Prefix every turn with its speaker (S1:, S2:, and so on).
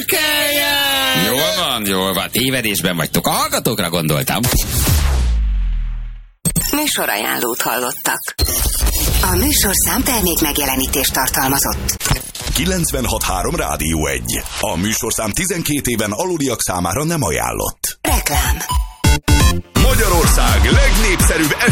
S1: Szürkeljen!
S2: Jól van, tévedésben vagytok. A hallgatókra gondoltam.
S3: Műsorajánlót hallottak. A műsorszám termék megjelenítést tartalmazott.
S4: 96.3 Rádió 1. A műsorszám 12 éven aluliak számára nem ajánlott.
S3: Reklám.
S4: Magyarország legnépszerűbb